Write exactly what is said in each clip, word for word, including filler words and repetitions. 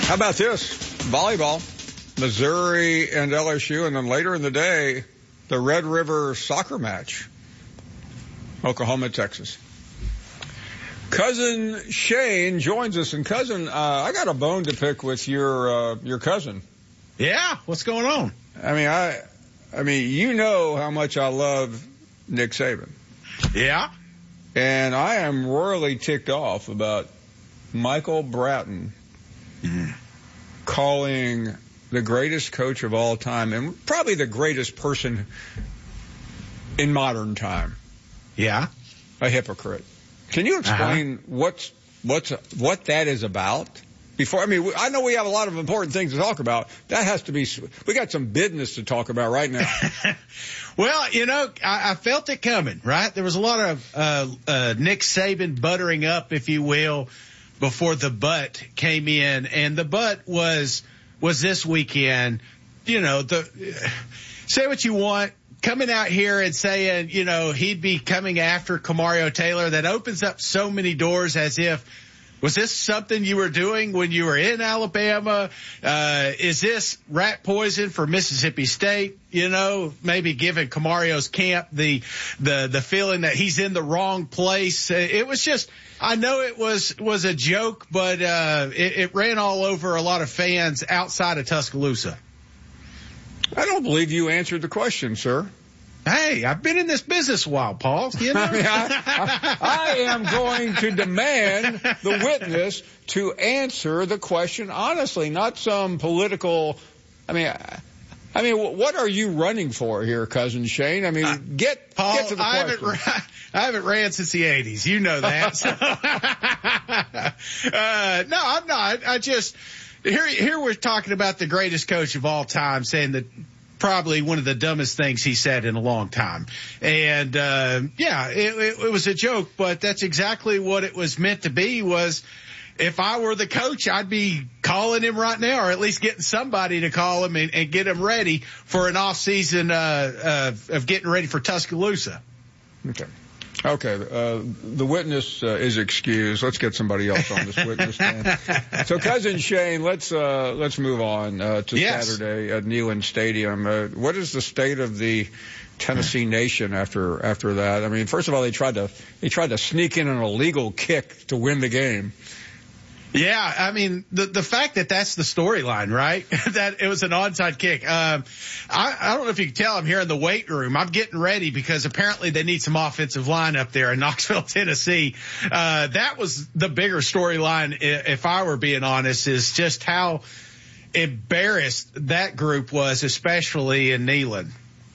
How about this? Volleyball, Missouri and L S U, and then later in the day, the Red River soccer match, Oklahoma, Texas. Cousin Shane joins us, and cousin, uh, I got a bone to pick with your uh, your cousin. Yeah, what's going on? I mean, I, I mean, you know how much I love Nick Saban. Yeah. And I am royally ticked off about Michael Bratton mm-hmm. calling the greatest coach of all time and probably the greatest person in modern time. Yeah. A hypocrite. Can you explain uh-huh. what's, what's, what that is about? Before, I mean, I know we have a lot of important things to talk about. That has to be, we got some business to talk about right now. Well, you know, I, I felt it coming, right? There was a lot of, uh, uh, Nick Saban buttering up, if you will, before the butt came in. And the butt was, was this weekend, you know, the, say what you want. Coming out here and saying, you know, he'd be coming after Kamario Taylor, that opens up so many doors as if, was this something you were doing when you were in Alabama? Uh, is this rat poison for Mississippi State? You know, maybe giving Kamario's camp the, the, the feeling that he's in the wrong place. It was just, I know it was, was a joke, but, uh, it, it ran all over a lot of fans outside of Tuscaloosa. I don't believe you answered the question, sir. Hey, I've been in this business a while, Paul. You know? I, mean, I, I, I am going to demand the witness to answer the question honestly, not some political. I mean, I, I mean, what are you running for here, cousin Shane? I mean, uh, get Paul, get to the I question. haven't, I haven't ran since the eighties. You know that. So, uh, no, I'm not. I just here here we're talking about the greatest coach of all time, saying that. Probably one of the dumbest things he said in a long time. And, uh, yeah, it, it, it was a joke, but that's exactly what it was meant to be. Was if I were the coach, I'd be calling him right now, or at least getting somebody to call him and, and get him ready for an off season, uh, uh, of getting ready for Tuscaloosa. Okay. Okay, uh, the witness uh, is excused. Let's get somebody else on this witness stand. So, cousin Shane, let's uh, let's move on uh, to yes. Saturday at Neyland Stadium. Uh, what is the state of the Tennessee Nation after after that? I mean, first of all, they tried to they tried to sneak in an illegal kick to win the game. Yeah, I mean, the the fact that that's the storyline, right? That it was an onside kick. Um, I, I don't know if you can tell, I'm here in the weight room. I'm getting ready because apparently they need some offensive line up there in Knoxville, Tennessee. Uh, that was the bigger storyline, if I were being honest, is just how embarrassed that group was, especially in Neyland.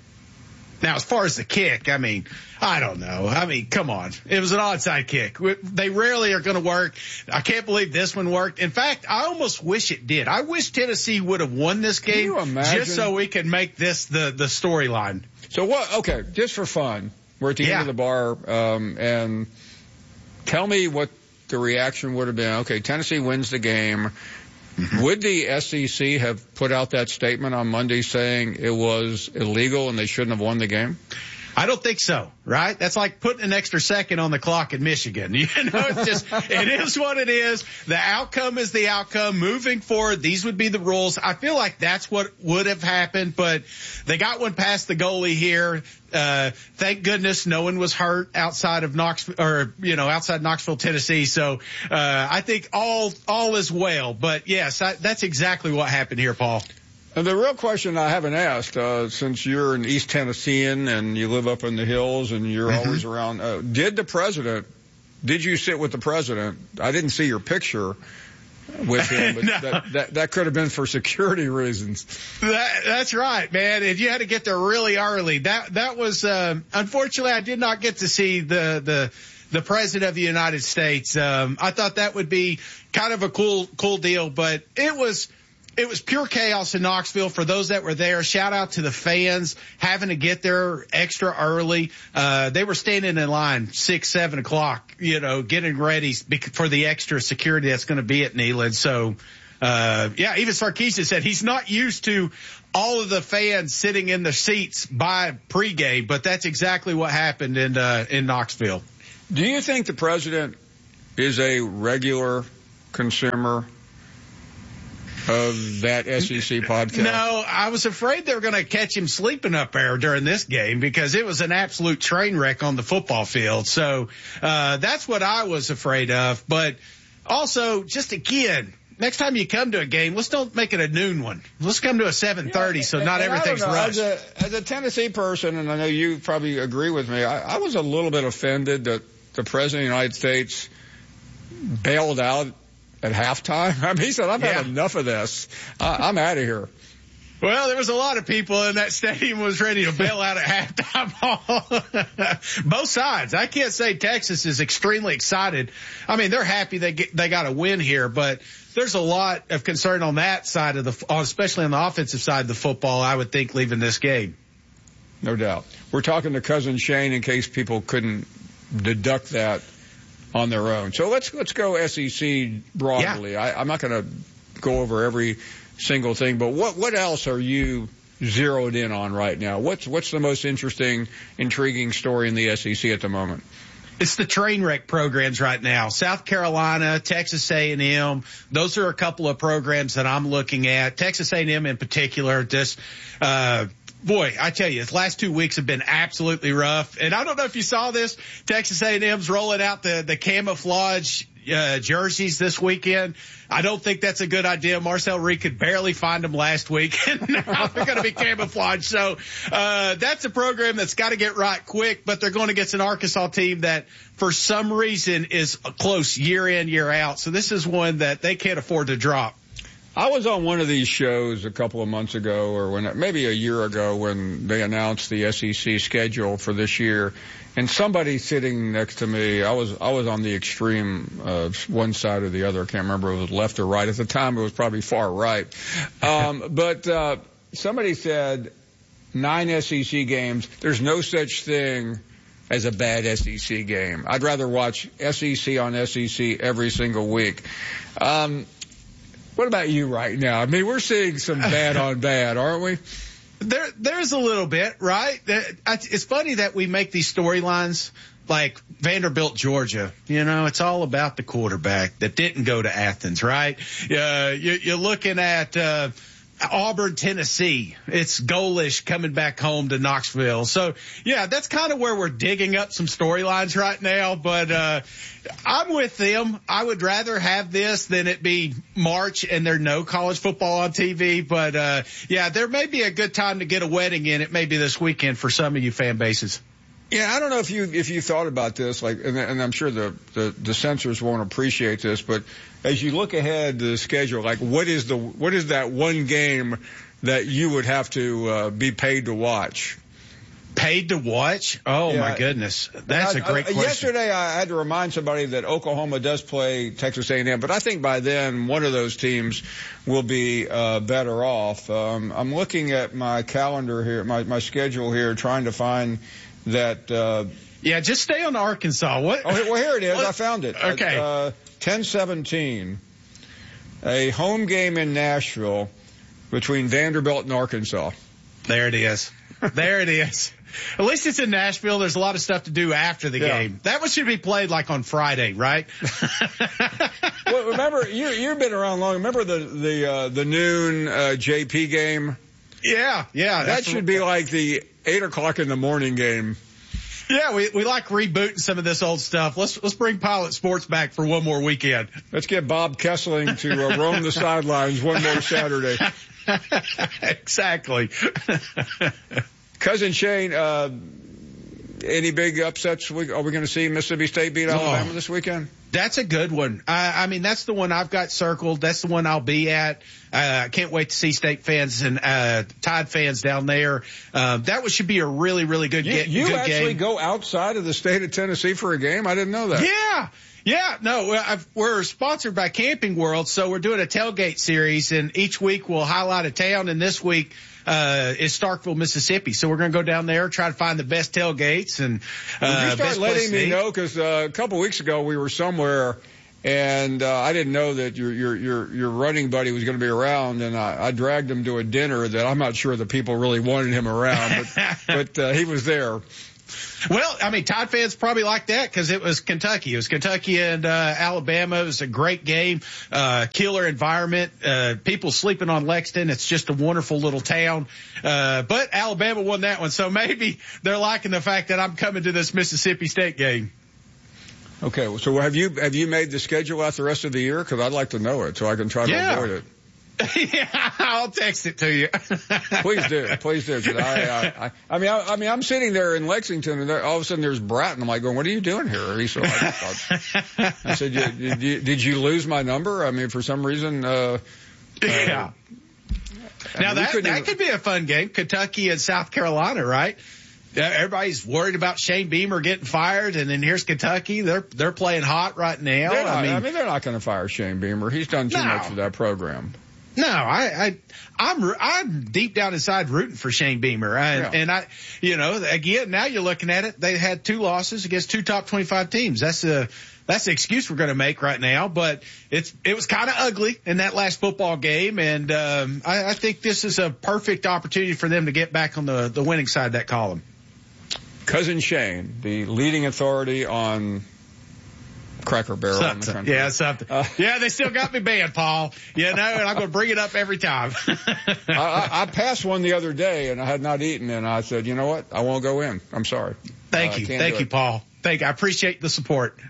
Now, as far as the kick, I mean, I don't know. I mean, come on. It was an onside kick. They rarely are going to work. I can't believe this one worked. In fact, I almost wish it did. I wish Tennessee would have won this game just so we could make this the, the storyline. So what, okay, just for fun, we're at the yeah. end of the bar, um, and tell me what the reaction would have been. Okay, Tennessee wins the game. Mm-hmm. Would the S E C have put out that statement on Monday saying it was illegal and they shouldn't have won the game? I don't think so, right? That's like putting an extra second on the clock in Michigan. You know, it's just, it is what it is. The outcome is the outcome. Moving forward, these would be the rules. I feel like that's what would have happened, but they got one past the goalie here. Uh, thank goodness no one was hurt outside of Knoxville, or, you know, outside Knoxville, Tennessee. So, uh, I think all, all is well. But yes, I, that's exactly what happened here, Paul. And the real question I haven't asked, uh, since you're an East Tennessean and you live up in the hills and you're mm-hmm. always around, uh, did the president, did you sit with the president? I didn't see your picture with him, but no. that, that, that could have been for security reasons. That, that's right, man. And you had to get there really early. That, that was, um, unfortunately I did not get to see the, the, the president of the United States. Um, I thought that would be kind of a cool, cool deal, but it was, It was pure chaos in Knoxville for those that were there. Shout out to the fans having to get there extra early. Uh, they were standing in line six, seven o'clock, you know, getting ready for the extra security that's going to be at Neyland. So, uh, yeah, even Sarkisian said he's not used to all of the fans sitting in the seats by pregame, but that's exactly what happened in, uh, in Knoxville. Do you think the president is a regular consumer of that S E C podcast? No, I was afraid they were going to catch him sleeping up there during this game because it was an absolute train wreck on the football field. So uh that's what I was afraid of. But also, just again, next time you come to a game, let's don't make it a noon one. Let's come to a seven thirty, yeah, so not and everything's rushed. As a, as a Tennessee person, and I know you probably agree with me, I, I was a little bit offended that the President of the United States bailed out at halftime. I mean, he said, I've yeah. had enough of this. Uh, I'm out of here. Well, there was a lot of people in that stadium was ready to bail out at halftime. Both sides. I can't say Texas is extremely excited. I mean, they're happy they get, they got a win here, but there's a lot of concern on that side of the, especially on the offensive side of the football, I would think, leaving this game. No doubt. We're talking to Cousin Shane in case people couldn't deduct that on their own. So let's let's go S E C broadly. Yeah. I, I'm not going to go over every single thing, but what what else are you zeroed in on right now? What's what's the most interesting, intriguing story in the S E C at the moment? It's the train wreck programs right now. South Carolina, Texas A and M. Those are a couple of programs that I'm looking at. Texas A and M in particular, just uh boy, I tell you, the last two weeks have been absolutely rough. And I don't know if you saw this. Texas A and M's rolling out the, the camouflage uh, jerseys this weekend. I don't think that's a good idea. Marcel Reed could barely find them last week, and now they're going to be camouflaged. So uh that's a program that's got to get right quick, but they're going against an Arkansas team that for some reason is close year in, year out. So this is one that they can't afford to drop. I was on one of these shows a couple of months ago, or when maybe a year ago, when they announced the S E C schedule for this year, and somebody sitting next to me, I was I was on the extreme uh, one side or the other. I can't remember if it was left or right. At the time, it was probably far right. Um, but uh, somebody said nine S E C games. There's no such thing as a bad S E C game. I'd rather watch S E C on S E C every single week. Um, What about you right now? I mean, we're seeing some bad on bad, aren't we? There, there's a little bit, right? It's funny that we make these storylines like Vanderbilt, Georgia. You know, it's all about the quarterback that didn't go to Athens, right? Uh, you, you're looking at uh, Auburn, Tennessee. It's Golish coming back home to Knoxville. So, yeah, that's kind of where we're digging up some storylines right now. But uh I'm with them. I would rather have this than it be March and there no college football on T V. But, uh yeah, there may be a good time to get a wedding in. It may be this weekend for some of you fan bases. Yeah, I don't know if you if you thought about this, like, and, and I'm sure the, the the censors won't appreciate this, but as you look ahead to the schedule, like, what is the what is that one game that you would have to uh, be paid to watch? Paid to watch? Oh, yeah. My goodness. That's I, a great I, question. Yesterday, I had to remind somebody that Oklahoma does play Texas A and M, but I think by then one of those teams will be uh, better off. Um, I'm looking at my calendar here, my, my schedule here, trying to find that. Uh, yeah, just stay on Arkansas. What? Oh, well, here it is. What? I found it. Okay. Uh, ten seventeen, a home game in Nashville between Vanderbilt and Arkansas. There it is. There it is. At least it's in Nashville. There's a lot of stuff to do after the yeah. game. That one should be played like on Friday, right? Well, remember, you, you've been around long. Remember the the uh, the noon uh, J P game? Yeah, yeah. That should be like the eight o'clock in the morning game. Yeah, we we like rebooting some of this old stuff. Let's let's bring Pilot Sports back for one more weekend. Let's get Bob Kessling to uh, roam the sidelines one more Saturday. Exactly. Cousin Shane, uh, any big upsets? Are we going to see Mississippi State beat Alabama oh, this weekend? That's a good one. I, I mean, that's the one I've got circled. That's the one I'll be at. I uh, can't wait to see State fans and uh, Tide fans down there. Uh, that one should be a really, really good, you, ga- you good game. You actually go outside of the state of Tennessee for a game? I didn't know that. Yeah. Yeah, no, I've, we're sponsored by Camping World, so we're doing a tailgate series, and each week we'll highlight a town, and this week uh is Starkville, Mississippi. So we're going to go down there, try to find the best tailgates. And uh, Would you start letting me know, because uh, a couple weeks ago we were somewhere, and uh, I didn't know that your your your your running buddy was going to be around, and I, I dragged him to a dinner that I'm not sure the people really wanted him around, but, but uh, he was there. Well, I mean, Tide fans probably like that because it was Kentucky. It was Kentucky and uh, Alabama. It was a great game, uh, killer environment, uh, people sleeping on Lexington. It's just a wonderful little town. Uh, but Alabama won that one. So maybe they're liking the fact that I'm coming to this Mississippi State game. Okay. So have you, have you made the schedule out the rest of the year? Cause I'd like to know it so I can try to yeah. avoid it. Yeah, I'll text it to you. Please do, please do. Cause I, I, I mean, I, I mean, I'm sitting there in Lexington, and there, all of a sudden there's Bratton. I'm like, going, "What are you doing here?" He said, I, I said, did you, "Did you lose my number?" I mean, for some reason. Uh, yeah. Uh, now that that even... could be a fun game, Kentucky and South Carolina, right? Everybody's worried about Shane Beamer getting fired, and then here's Kentucky. They're they're playing hot right now. Not, I mean, I mean, they're not going to fire Shane Beamer. He's done too no. much for that program. No, I, I, I'm, I'm deep down inside rooting for Shane Beamer. I, yeah. And I, you know, again, now you're looking at it. They had two losses against two top twenty-five teams. That's a, that's the excuse we're going to make right now. But it's, it was kind of ugly in that last football game. And, um, I, I think this is a perfect opportunity for them to get back on the, the winning side of that column. Cousin Shane, the leading authority on Cracker Barrel something. in the country. Yeah, something. Uh, yeah, they still got me banned, Paul. You know, and I'm going to bring it up every time. I, I, I passed one the other day, and I had not eaten, and I said, you know what? I won't go in. I'm sorry. Thank uh, you. Thank you, Paul. Thank you. I appreciate the support.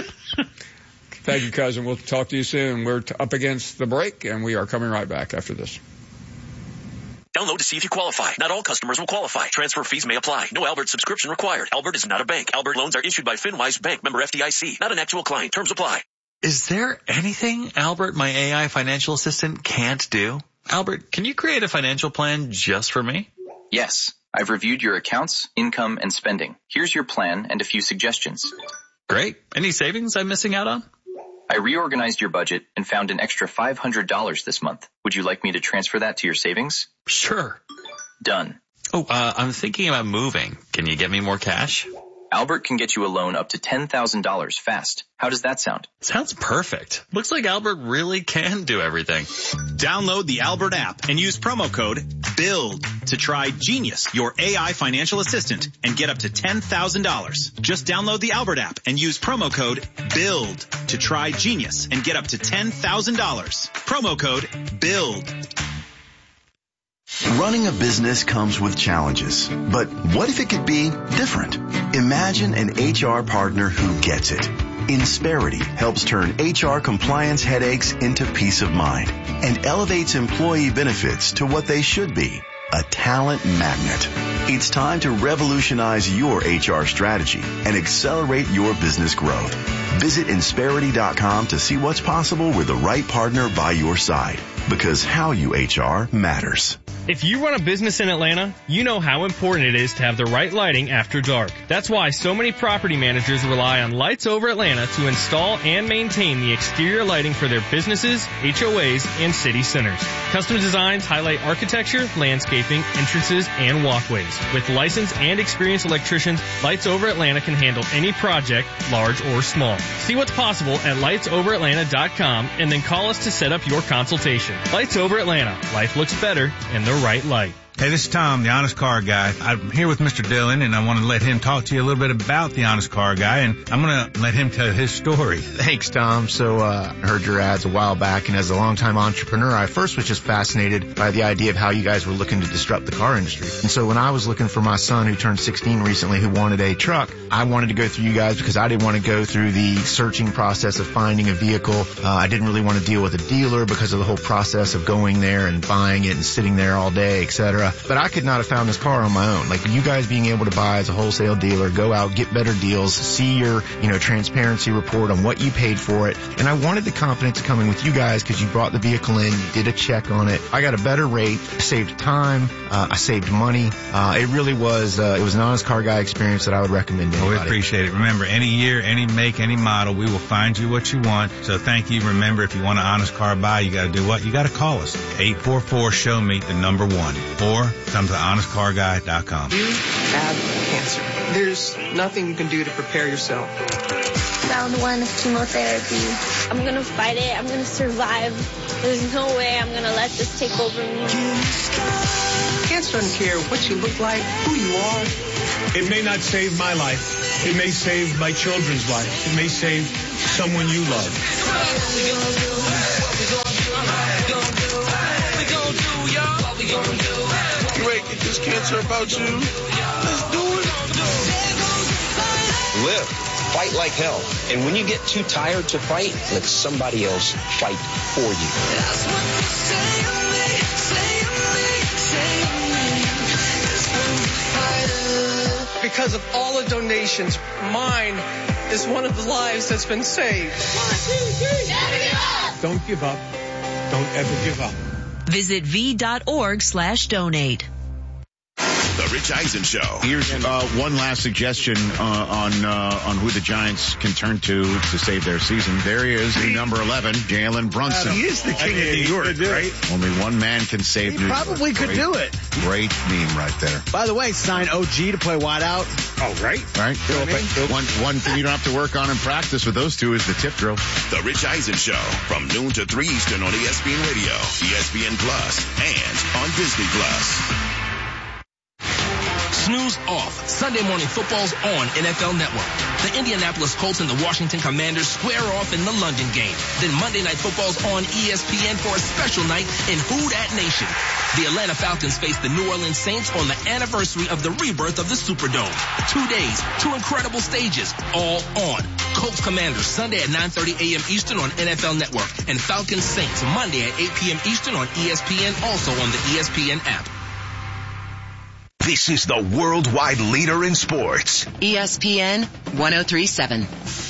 Thank you, cousin. We'll talk to you soon. We're t- up against the break, and we are coming right back after this. Download to see if you qualify. Not all customers will qualify. Transfer fees may apply. No Albert subscription required. Albert is not a bank. Albert loans are issued by FinWise Bank, member F D I C. Not an actual client. Terms apply. Is there anything Albert, my A I financial assistant, can't do? Albert, can you create a financial plan just for me? Yes. I've reviewed your accounts, income, and spending. Here's your plan and a few suggestions. Great. Any savings I'm missing out on? I reorganized your budget and found an extra five hundred dollars this month. Would you like me to transfer that to your savings? Sure. Done. Oh, uh, I'm thinking about moving. Can you get me more cash? Albert can get you a loan up to ten thousand dollars fast. How does that sound? Sounds perfect. Looks like Albert really can do everything. Download the Albert app and use promo code BUILD to try Genius, your A I financial assistant, and get up to ten thousand dollars. Just download the Albert app and use promo code BUILD to try Genius and get up to ten thousand dollars. Promo code BUILD. Running a business comes with challenges, but what if it could be different? Imagine an H R partner who gets it. Insperity helps turn H R compliance headaches into peace of mind and elevates employee benefits to what they should be, a talent magnet. It's time to revolutionize your H R strategy and accelerate your business growth. Visit Insperity dot com to see what's possible with the right partner by your side, because how you H R matters. If you run a business in Atlanta, you know how important it is to have the right lighting after dark. That's why so many property managers rely on Lights Over Atlanta to install and maintain the exterior lighting for their businesses, H O As, and city centers. Custom designs highlight architecture, landscaping, entrances, and walkways. With licensed and experienced electricians, Lights Over Atlanta can handle any project, large or small. See what's possible at lights over atlanta dot com and then call us to set up your consultation. Lights Over Atlanta. Life looks better in the right light. Hey, this is Tom, the Honest Car Guy. I'm here with Mister Dillon, and I want to let him talk to you a little bit about the Honest Car Guy, and I'm going to let him tell his story. Thanks, Tom. So uh, I heard your ads a while back, and as a longtime entrepreneur, I first was just fascinated by the idea of how you guys were looking to disrupt the car industry. And so when I was looking for my son, who turned sixteen recently, who wanted a truck, I wanted to go through you guys because I didn't want to go through the searching process of finding a vehicle. Uh, I didn't really want to deal with a dealer because of the whole process of going there and buying it and sitting there all day, et cetera. But I could not have found this car on my own. Like you guys being able to buy as a wholesale dealer, go out, get better deals, see your, you know, transparency report on what you paid for it. And I wanted the confidence of coming with you guys because you brought the vehicle in, you did a check on it. I got a better rate, saved time, uh, I saved money. Uh, it really was, uh, it was an Honest Car Guy experience that I would recommend to anybody. Oh, we appreciate it. Remember, any year, any make, any model, we will find you what you want. So thank you. Remember, if you want an Honest Car buy, you got to do what? You got to call us. eight four four, show me the number one. Or come to honest car guy dot com. You have cancer. There's nothing you can do to prepare yourself. Round one of chemotherapy. I'm gonna fight it. I'm gonna survive. There's no way I'm gonna let this take over me. Cancer doesn't care what you look like, who you are. It may not save my life. It may save my children's life. It may save someone you love. You ready to get this cancer about you? Let's do it. Live. Fight like hell. And when you get too tired to fight, let somebody else fight for you. That's what you say to me, say to me, say to me. Because of all the donations, mine is one of the lives that's been saved. One, two, three. Never give up. Don't give up. Don't ever give up. Visit v.org slash donate. The Rich Eisen Show. Here's uh, one last suggestion uh, on uh, on who the Giants can turn to to save their season. There he is, the number eleven, Jalen Brunson. Uh, he is the king of New York, right? Only one man can save he New York. He probably could great, do it. Great meme right there. By the way, sign O G to play wideout. Oh, right. Right. You know I mean? One, one thing you don't have to work on in practice with those two is the tip drill. The Rich Eisen Show from noon to three Eastern on E S P N Radio, E S P N Plus, and on Disney Plus. Snooze off. Sunday morning football's on N F L Network. The Indianapolis Colts and the Washington Commanders square off in the London game. Then Monday Night Football's on E S P N for a special night in Who Dat Nation. The Atlanta Falcons face the New Orleans Saints on the anniversary of the rebirth of the Superdome. Two days, two incredible stages, all on. Colts Commanders Sunday at nine thirty a.m. Eastern on N F L Network. And Falcons Saints Monday at eight p.m. Eastern on E S P N, also on the E S P N app. This is the worldwide leader in sports. E S P N one oh three point seven.